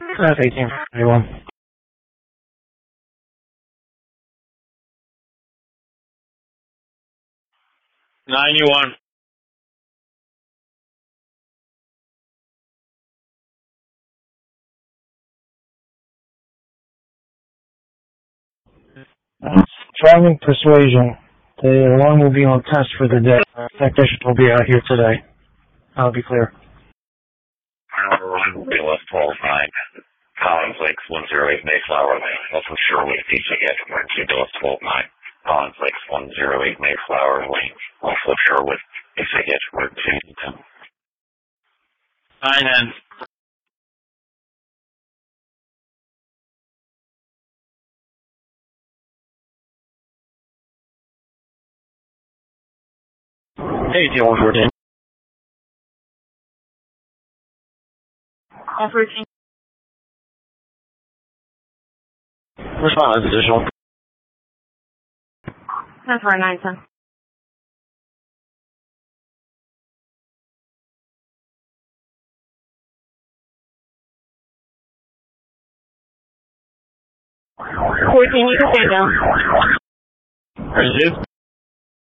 That's 1841. 91. Driving persuasion. The alarm will be on test for the day. Technician will be out here today. I'll be clear. Number 1, BLS 12-9. Collins Lakes 108 Mayflower Lane. Also Sherwood Pizza Gate. Emergency BLS 12-9. Collins Lakes 108 Mayflower Lane. Also Sherwood Pizza Gate. Emergency. 9-10. Hey, 114. F13. Respond as additional. That's for 910. You can stay down. Where's you?